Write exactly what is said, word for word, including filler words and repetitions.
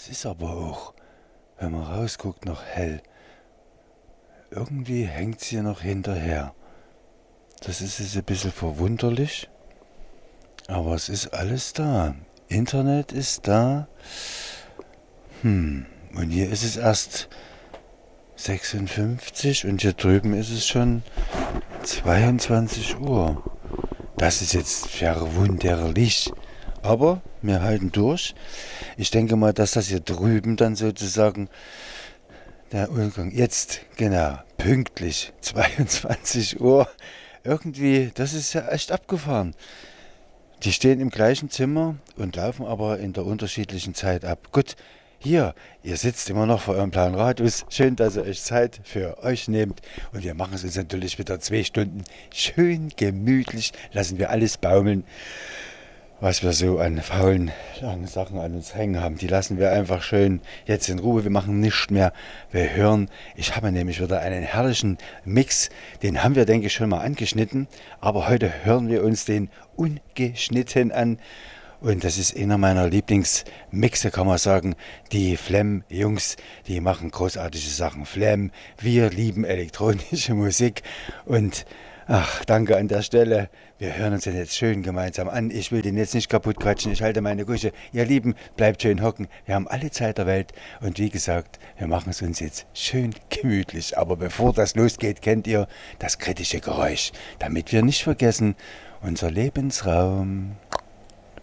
ist aber auch, wenn man rausguckt, noch hell. Irgendwie hängt es hier noch hinterher. Das ist jetzt ein bisschen verwunderlich, aber es ist alles da. Internet ist da. Hm, und hier ist es erst sechsundfünfzig und hier drüben ist es schon zweiundzwanzig Uhr. Das ist jetzt verwunderlich. Aber wir halten durch. Ich denke mal, dass das hier drüben dann sozusagen der Untergang, jetzt genau, pünktlich zweiundzwanzig Uhr. Irgendwie, das ist ja echt abgefahren. Die stehen im gleichen Zimmer und laufen aber in der unterschiedlichen Zeit ab. Gut, hier, ihr sitzt immer noch vor eurem blauen Radius. Schön, dass ihr euch Zeit für euch nehmt. Und wir machen es uns natürlich wieder zwei Stunden schön gemütlich. Lassen wir alles baumeln, was wir so an faulen, langen Sachen an uns hängen haben. Die lassen wir einfach schön jetzt in Ruhe. Wir machen nichts mehr. Wir hören. Ich habe nämlich wieder einen herrlichen Mix. Den haben wir, denke ich, schon mal angeschnitten. Aber heute hören wir uns den ungeschnitten an. Und das ist einer meiner Lieblingsmixe, kann man sagen. Die Flem-Jungs, die machen großartige Sachen. Flem, wir lieben elektronische Musik. Und ach, danke an der Stelle. Wir hören uns den jetzt schön gemeinsam an. Ich will den jetzt nicht kaputt quatschen. Ich halte meine Gusche. Ihr Lieben, bleibt schön hocken. Wir haben alle Zeit der Welt. Und wie gesagt, wir machen es uns jetzt schön gemütlich. Aber bevor das losgeht, kennt ihr das kritische Geräusch. Damit wir nicht vergessen, unser Lebensraum.